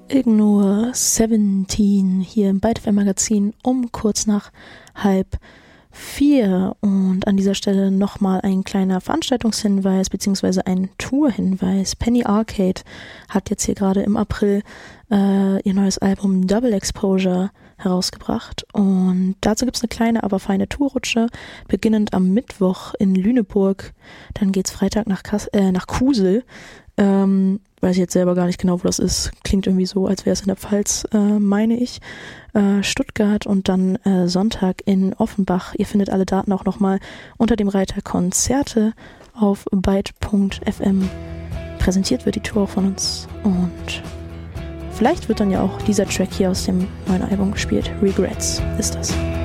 Ignore 17 hier im Byte FM Magazin um kurz nach 3:30 und an dieser Stelle nochmal ein kleiner Veranstaltungshinweis beziehungsweise ein Tourhinweis. Penny Arcade hat jetzt hier gerade im April ihr neues Album Double Exposure herausgebracht und dazu gibt es eine kleine, aber feine Tourrutsche, beginnend am Mittwoch in Lüneburg, dann geht's Freitag nach Kusel, weiß ich jetzt selber gar nicht genau, wo das ist, klingt irgendwie so, als wäre es in der Pfalz, meine ich, Stuttgart und dann Sonntag in Offenbach. Ihr findet alle Daten auch nochmal unter dem Reiter Konzerte auf byte.fm. Präsentiert wird die Tour auch von uns und vielleicht wird dann ja auch dieser Track hier aus dem neuen Album gespielt. Regrets ist das.